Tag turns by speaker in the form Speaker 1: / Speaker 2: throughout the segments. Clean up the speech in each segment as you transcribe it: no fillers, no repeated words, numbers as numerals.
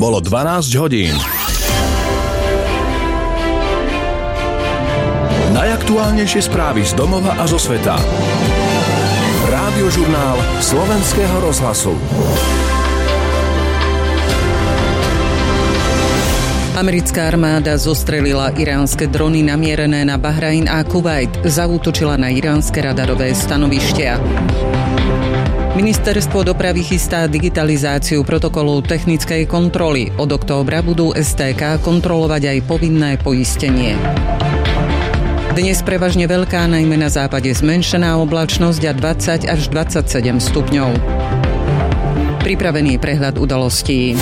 Speaker 1: Bolo 12 hodín. Najaktuálnejšie správy z domova a zo sveta. Rádiožurnál Slovenského rozhlasu.
Speaker 2: Americká armáda zostrelila iránske drony namierené na Bahrajn a Kuvajt. Zaútočila na iránske radarové stanovištia. Ministerstvo dopravy chystá digitalizáciu protokolov technickej kontroly. Od októbra budú STK kontrolovať aj povinné poistenie. Dnes prevažne veľká, najmä na západe zmenšená oblačnosť a 20 až 27 stupňov. Pripravený prehľad udalostí.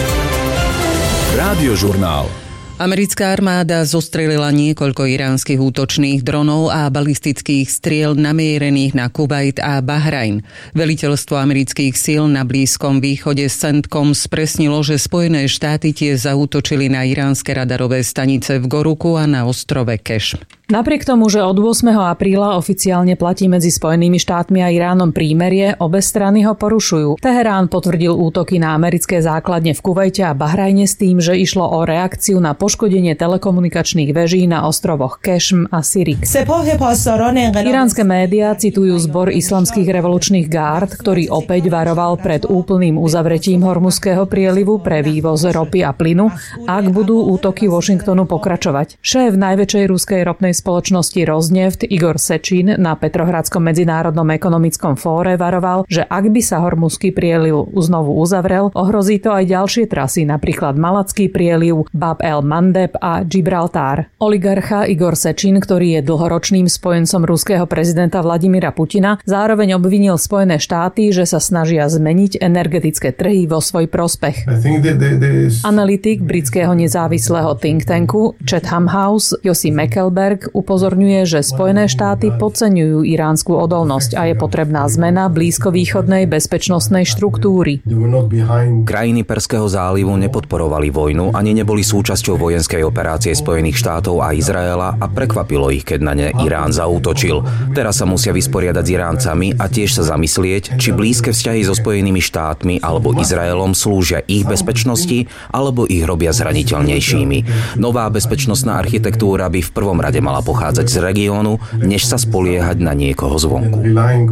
Speaker 1: Rádiožurnál.
Speaker 2: Americká armáda zostrelila niekoľko iránskych útočných dronov a balistických striel namierených na Kuvajt a Bahrajn. Veliteľstvo amerických síl na Blízkom východe CENTCOM spresnilo, že Spojené štáty tie zaútočili na iránske radarové stanice v Goruku a na ostrove Kešm.
Speaker 3: Napriek tomu, že od 8. apríla oficiálne platí medzi Spojenými štátmi a Iránom prímerie, obe strany ho porušujú. Teherán potvrdil útoky na americké základne v Kuvajte a Bahrajne s tým, že išlo o reakciu na poškodenie telekomunikačných veží na ostrovoch Kešm a Sirik. Iránske médiá citujú zbor islamských revolučných gárd, ktorý opäť varoval pred úplným uzavretím Hormuzského prielivu pre vývoz ropy a plynu, ak budú útoky Washingtonu pokračovať. Šéf najväčšej ruskej ropnej spoločnosti Rosneft Igor Sečin na Petrohradskom medzinárodnom ekonomickom fóre varoval, že ak by sa Hormuzský prieliv znovu uzavrel, ohrozí to aj ďalšie trasy, napríklad Malacký prieliv, Bab el Mandeb a Gibraltar. Oligarcha Igor Sečin, ktorý je dlhoročným spojencom ruského prezidenta Vladimíra Putina, zároveň obvinil Spojené štáty, že sa snažia zmeniť energetické trhy vo svoj prospech. Analytik britského nezávislého think tanku Chatham House Yossi McKelberg upozorňuje, že Spojené štáty podceňujú iránsku odolnosť a je potrebná zmena blízkovýchodnej bezpečnostnej štruktúry.
Speaker 4: Krajiny Perského zálivu nepodporovali vojnu ani neboli súčasťou vojenskej operácie Spojených štátov a Izraela a prekvapilo ich, keď na ne Irán zaútočil. Teraz sa musia vysporiadať s Iráncami a tiež sa zamyslieť, či blízke vzťahy so Spojenými štátmi alebo Izraelom slúžia ich bezpečnosti alebo ich robia zraniteľnejšími. Nová bezpečnostná architektúra by v prvom rade mala pochádzať z regiónu, než sa spoliehať na niekoho zvonku.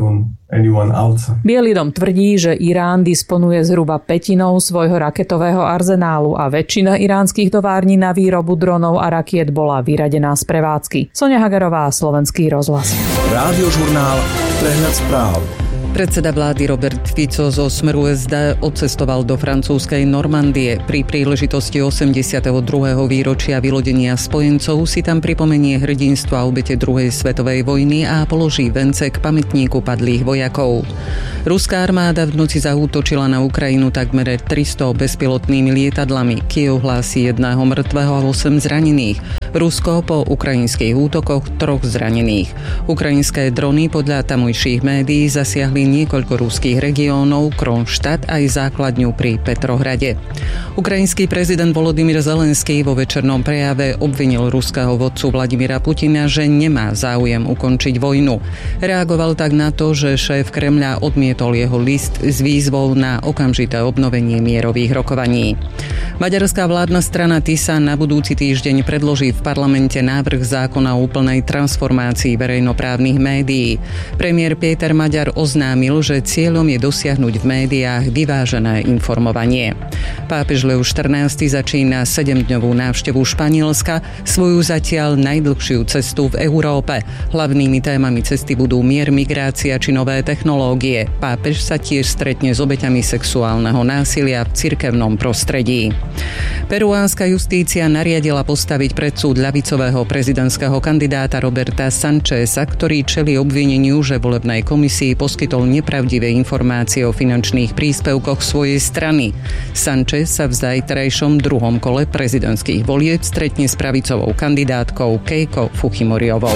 Speaker 3: Bielý dom tvrdí, že Irán disponuje zhruba pätinou svojho raketového arzenálu a väčšina iránskych tovární na výrobu dronov a rakiet bola vyradená z prevádzky. Soňa Hagarová, Slovenský rozhlas.
Speaker 1: Rádiožurnál, prehľad správ.
Speaker 2: Predseda vlády Robert Fico zo Smeru SD odcestoval do francúzskej Normandie. Pri príležitosti 82. výročia vylodenia spojencov si tam pripomenie hrdinstvo a obete druhej svetovej vojny a položí vence k pamätníku padlých vojakov. Ruská armáda v noci zaútočila na Ukrajinu takmer 300 bezpilotnými lietadlami. Kyjev hlási 1 mŕtvého a 8 zranených. Rusko po ukrajinských útokoch 3 zranených. Ukrajinské drony podľa tamojších médií zasiahli niekoľko ruských regiónov, Kronštát aj základňu pri Petrohrade. Ukrajinský prezident Volodymyr Zelenský vo večernom prejave obvinil ruského vodcu Vladimíra Putina, že nemá záujem ukončiť vojnu. Reagoval tak na to, že šéf Kremľa odmietol jeho list s výzvou na okamžité obnovenie mierových rokovaní. Maďarská vládna strana TISA na budúci týždeň predloží v parlamente návrh zákona o úplnej transformácii verejnoprávnych médií. Premiér Péter Maďar oznámil, že cieľom je dosiahnuť v médiách vyvážené informovanie. Pápež Leo XIV začína 7-dňovú návštevu Španielska, svoju zatiaľ najdlhšiu cestu v Európe. Hlavnými témami cesty budú mier, migrácia či nové technológie. Pápež sa tiež stretne s obeťami sexuálneho násilia v cirkevnom prostredí. Peruánska justícia nariadila postaviť pred súd ľavicového prezidentského kandidáta Roberta Sancheza, ktorý čelí obvineniu, že volebnej komisii poskytol nepravdivé informácie o finančných príspevkoch svojej strany. Sanchez sa v zajtrajšom druhom kole prezidentských volieb stretne s pravicovou kandidátkou Keiko Fujimoriovou.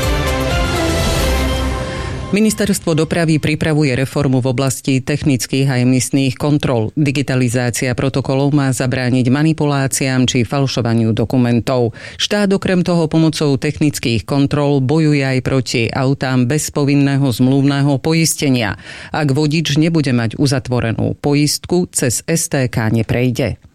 Speaker 2: Ministerstvo dopravy pripravuje reformu v oblasti technických a emisných kontrol. Digitalizácia protokolov má zabrániť manipuláciám či falšovaniu dokumentov. Štát okrem toho pomocou technických kontrol bojuje aj proti autám bez povinného zmluvného poistenia. Ak vodič nebude mať uzatvorenú poistku, cez STK neprejde.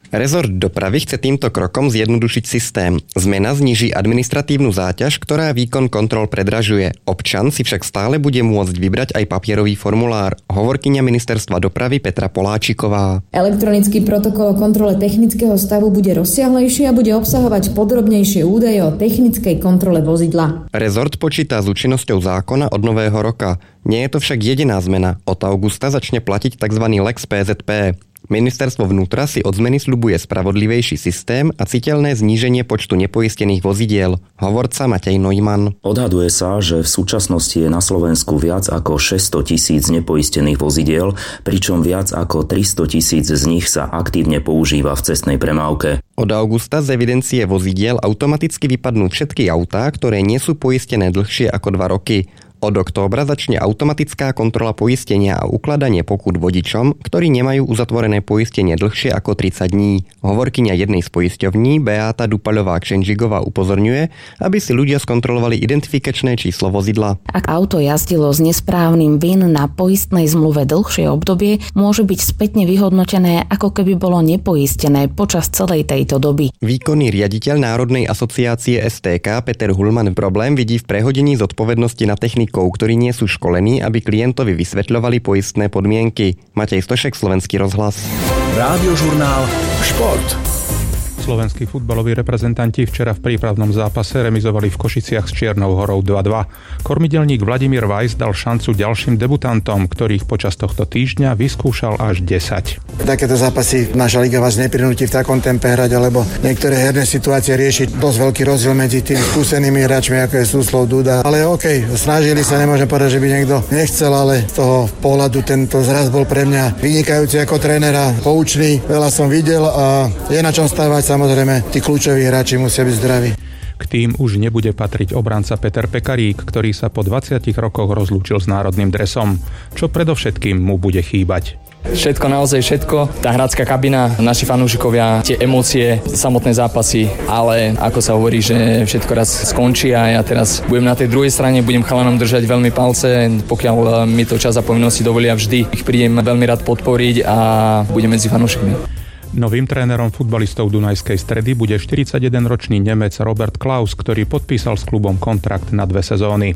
Speaker 5: Rezort dopravy chce týmto krokom zjednodušiť systém. Zmena zníži administratívnu záťaž, ktorá výkon kontrol predražuje. Občan si však stále bude môcť vybrať aj papierový formulár. Hovorkyňa ministerstva dopravy Petra Poláčiková.
Speaker 6: Elektronický protokol o kontrole technického stavu bude rozsiahlejší a bude obsahovať podrobnejšie údaje o technickej kontrole vozidla.
Speaker 5: Rezort počíta s účinnosťou zákona od nového roka. Nie je to však jediná zmena. Od augusta začne platiť tzv. Lex PZP. Ministerstvo vnútra si od zmeny sľubuje spravodlivejší systém a citeľné zníženie počtu nepoistených vozidiel. Hovorca Matej Neumann.
Speaker 7: Odhaduje sa, že v súčasnosti je na Slovensku viac ako 600 000 nepoistených vozidiel, pričom viac ako 300 000 z nich sa aktívne používa v cestnej premávke.
Speaker 5: Od augusta z evidencie vozidiel automaticky vypadnú všetky autá, ktoré nie sú poistené dlhšie ako 2 roky. Od októbra začne automatická kontrola poistenia a ukladanie pokút vodičom, ktorí nemajú uzatvorené poistenie dlhšie ako 30 dní. Hovorkyňa jednej z poisťovní, Beáta Dupaľová-Kšenžigová, upozorňuje, aby si ľudia skontrolovali identifikačné číslo vozidla.
Speaker 8: Ak auto jazdilo s nesprávnym VIN na poistnej zmluve dlhšie obdobie, môže byť spätne vyhodnotené, ako keby bolo nepoistené počas celej tejto doby.
Speaker 5: Výkonný riaditeľ Národnej asociácie STK Peter Hulman problém vidí v prehodení zodpovednosti na techniku, ktorí nie sú školení, aby klientovi vysvetľovali poistné podmienky. Matej Stošek, Slovenský rozhlas.
Speaker 1: Rádiožurnál Šport.
Speaker 9: Slovenskí futbaloví reprezentanti včera v prípravnom zápase remizovali v Košiciach s Čiernou Horou 2-2. Kormidelník Vladimír Weiss dal šancu ďalším debutantom, ktorých počas tohto týždňa vyskúšal až 10.
Speaker 10: Takéto zápasy naša liga vás neprinúti v takom tempe hrať, alebo niektoré herné situácie riešiť. Dosť veľký rozdiel medzi tými skúsenými hráčmi, ako je Súslov, Duda. Ale snažili sa, nemôžem povedať, že by niekto nechcel, ale z toho pohľadu tento zraz bol pre mňa vynikajúci ako trénera, poučný. Veľa som videl a je na čom stávať. Samozrejme, tí kľúčoví hráči musia byť zdraví.
Speaker 9: K tým už nebude patriť obranca Peter Pekarík, ktorý sa po 20 rokoch rozlúčil s národným dresom. Čo predovšetkým mu bude chýbať?
Speaker 11: Všetko, naozaj všetko. Tá hrácka kabina, naši fanúšikovia, tie emócie, samotné zápasy, ale ako sa hovorí, že všetko raz skončí a ja teraz budem na tej druhej strane, budem chalanom držať veľmi palce, pokiaľ mi to čas a povinnosti dovolia, vždy ich prídem veľmi rád podporiť a budem medzi fanúšikmi.
Speaker 9: Novým trénerom futbalistov Dunajskej Stredy bude 41-ročný Nemec Robert Klaus, ktorý podpísal s klubom kontrakt na 2 sezóny.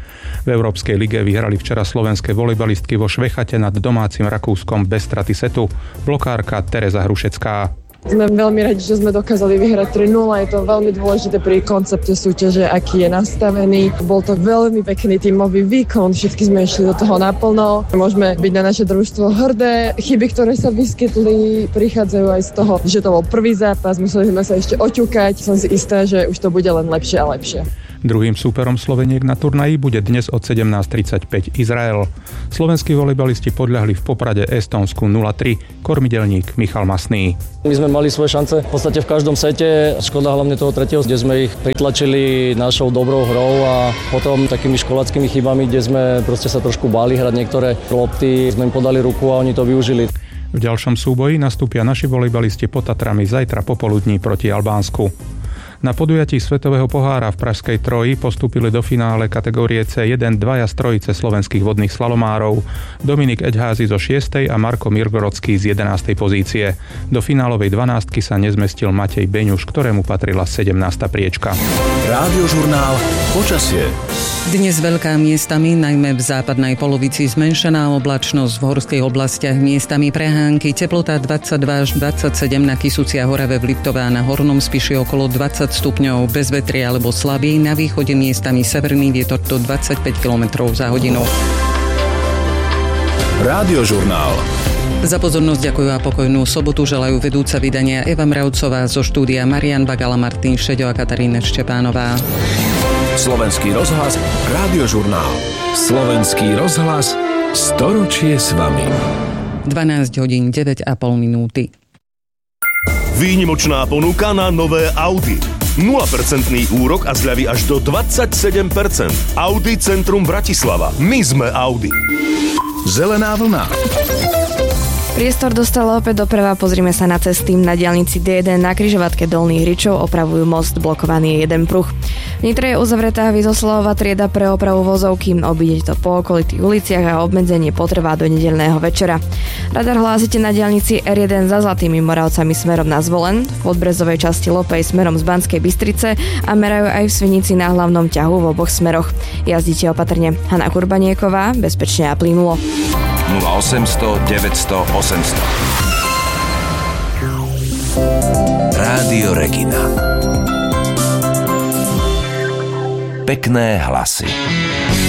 Speaker 9: V Európskej lige vyhrali včera slovenské volejbalistky vo Švechate nad domácim Rakúskom bez straty setu. Blokárka Tereza Hrušecká.
Speaker 12: Sme veľmi radi, že sme dokázali vyhrať 3-0. Je to veľmi dôležité pri koncepte súťaže, aký je nastavený. Bol to veľmi pekný tímový výkon, všetky sme išli do toho naplno. Môžeme byť na naše družstvo hrdé. Chyby, ktoré sa vyskytli, prichádzajú aj z toho, že to bol prvý zápas, museli sme sa ešte oťukať. Som si istá, že už to bude len lepšie a lepšie.
Speaker 9: Druhým súperom Sloveniek na turnaji bude dnes od 17:35 Izrael. Slovenskí volejbalisti podľahli v Poprade Estónsku 0-3. Kormidelník Michal Masný.
Speaker 13: My sme mali svoje šance v podstate v každom sete. Škoda hlavne toho tretieho, kde sme ich pritlačili našou dobrou hrou a potom takými školáckými chybami, kde sme proste sa trošku báli hrať niektoré lopty. Sme im podali ruku a oni to využili.
Speaker 9: V ďalšom súboji nastúpia naši volejbalisti pod Tatrami zajtra popoludní proti Albánsku. Na podujatí Svetového pohára v Pražskej Troji postúpili do finále kategórie C1 dvaja z trojice slovenských vodných slalomárov. Dominik Eďházy zo 6. a Marko Mirgorodský z 11. pozície. Do finálovej 12. sa nezmestil Matej Beňuš, ktorému patrila 17. priečka.
Speaker 1: Rádiožurnál Počasie.
Speaker 2: Dnes veľká miestami, najmä v západnej polovici zmenšená oblačnosť, v horských oblastiach miestami prehánky, teplota 22 až 27 na Kysuci a Horave v Liptove a na Hornom Spiši okolo 20 stupňov, bez vetria alebo slabý, na východe miestami severný vietor do 25 km za hodinu.
Speaker 1: Rádiožurnál.
Speaker 2: Za pozornosť ďakujú a pokojnú sobotu želajú vedúca vydania Eva Mravcová, zo štúdia Marian Bagala, Martin Šeďo a Katarína Štepánová.
Speaker 1: Slovenský rozhlas, Rádiožurnál. Slovenský rozhlas, storočie s vami.
Speaker 2: 12 hodín 9,5 minúty.
Speaker 14: Výnimočná ponuka na nové Audi. 0% úrok a zľavy až do 27%. Audi Centrum Bratislava. My sme Audi.
Speaker 1: Zelená vlna.
Speaker 15: Priestor dostala opäť doprava, pozrime sa na cesty. Na diaľnici D1 na križovatke Dolných Hričov opravujú most, blokovaný je jeden pruh. V Nitre je uzavretá Vyzoslavová trieda pre opravu vozovky, obídeť to po okolitých uliciach a obmedzenie potrvá do nedeľného večera. Radar hlásite na diaľnici R1 za Zlatými Moravcami smerom na Zvolen, v podbrezovej časti Lopej smerom z Banskej Bystrice a merajú aj v Svinici na hlavnom ťahu v oboch smeroch. Jazdite opatrne. Hanna Kurbanieková, bezpečne a plynulo.
Speaker 1: 0800 900 800. Rádio Regina. Pekné hlasy.